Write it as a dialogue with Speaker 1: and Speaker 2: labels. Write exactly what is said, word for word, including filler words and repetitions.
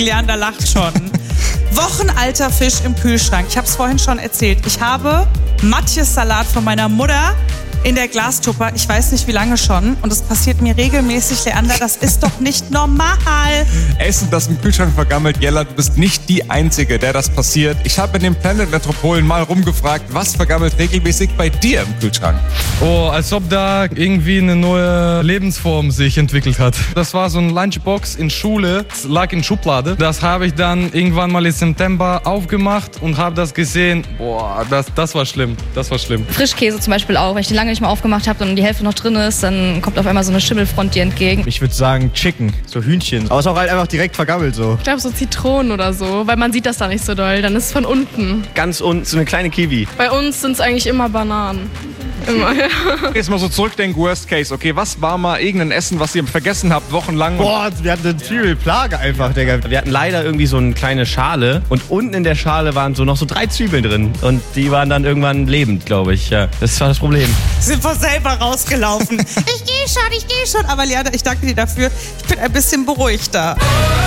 Speaker 1: Leander lacht schon. Wochenalter Fisch im Kühlschrank. Ich habe es vorhin schon erzählt. Ich habe Matjes Salat von meiner Mutter in der Glastupper, ich weiß nicht wie lange schon. Und es passiert mir regelmäßig, Leander, das ist doch nicht normal.
Speaker 2: Essen, das im Kühlschrank vergammelt, Jella, du bist nicht die Einzige, der das passiert. Ich habe in den Planet Metropolen mal rumgefragt, was vergammelt regelmäßig bei dir im Kühlschrank?
Speaker 3: Oh, als ob da irgendwie eine neue Lebensform sich entwickelt hat. Das war so ein Lunchbox in Schule, das lag in Schublade. Das habe ich dann irgendwann mal im September aufgemacht und habe das gesehen. Boah, das, das war schlimm, das war schlimm.
Speaker 4: Frischkäse zum Beispiel auch, wenn ich den lange nicht mal aufgemacht habe und die Hälfte noch drin ist, dann kommt auf einmal so eine Schimmelfront dir entgegen.
Speaker 5: Ich würde sagen Chicken, so Hühnchen. Aber es ist auch halt einfach direkt vergammelt so.
Speaker 6: Ich glaube so Zitronen oder so, weil man sieht das da nicht so doll. Dann ist es von unten.
Speaker 5: Ganz unten so eine kleine Kiwi.
Speaker 6: Bei uns sind es eigentlich immer Bananen. Immer, ja.
Speaker 2: Jetzt mal so zurückdenken, Worst Case. Okay, was war mal irgendein Essen, was ihr vergessen habt, wochenlang?
Speaker 5: Boah, wir hatten eine Zwiebelplage einfach, Digga. Wir hatten leider irgendwie so eine kleine Schale und unten in der Schale waren so noch so drei Zwiebeln drin. Und die waren dann irgendwann lebend, glaube ich. Ja, das war das Problem.
Speaker 1: Sind wir selber rausgelaufen. Ich gehe schon, ich gehe schon. Aber Leander, ich danke dir dafür. Ich bin ein bisschen beruhigter.